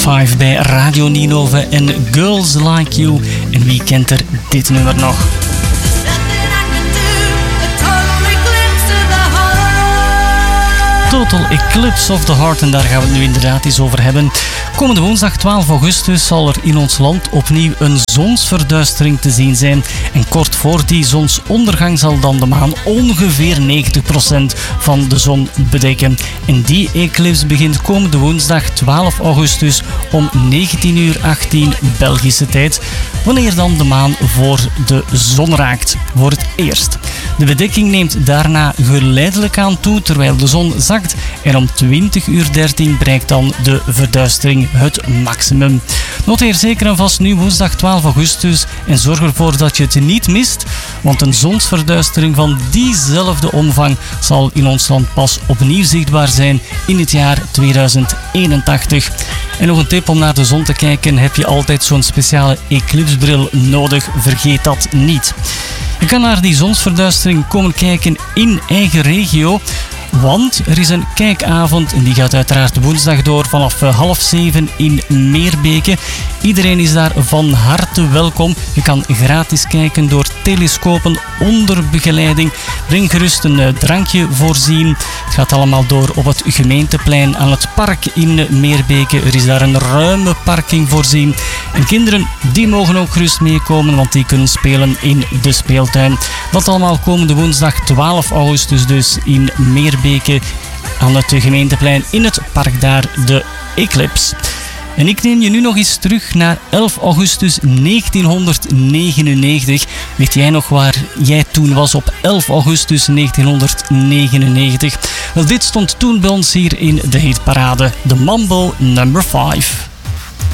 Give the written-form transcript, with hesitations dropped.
5 bij Radio Ninove en Girls Like You. En wie kent er dit nummer nog? Total Eclipse of the Heart, en daar gaan we het nu inderdaad eens over hebben. Komende woensdag 12 augustus zal er in ons land opnieuw een zonsverduistering te zien zijn. En kort voor die zonsondergang zal dan de maan ongeveer 90% van de zon bedekken. En die eclipse begint komende woensdag 12 augustus om 19:18 Belgische tijd, wanneer dan de maan voor de zon raakt, voor het eerst. De bedekking neemt daarna geleidelijk aan toe terwijl de zon zakt en om 20:13 bereikt dan de verduistering het maximum. Noteer zeker en vast nu woensdag 12 augustus en zorg ervoor dat je het niet mist, want een zonsverduistering van diezelfde omvang zal in ons land pas opnieuw zichtbaar zijn in het jaar 2081. En nog een tip om naar de zon te kijken: heb je altijd zo'n speciale eclipsebril nodig, vergeet dat niet. Je kan naar die zonsverduistering komen kijken in eigen regio, want er is een kijkavond en die gaat uiteraard woensdag door vanaf 6:30 in Meerbeke. Iedereen is daar van harte welkom. Je kan gratis kijken door telescopen onder begeleiding. Breng gerust een drankje voorzien. Het gaat allemaal door op het gemeenteplein aan het park in Meerbeke. Er is daar een ruime parking voorzien. En kinderen die mogen ook gerust meekomen, want die kunnen spelen in de speeltuin. Dat allemaal komende woensdag 12 augustus dus in Meerbeke aan het gemeenteplein in het park daar, de Eclipse. En ik neem je nu nog eens terug naar 11 augustus 1999. Weet jij nog waar jij toen was op 11 augustus 1999? Wel, dit stond toen bij ons hier in de hitparade, de Mambo No. 5.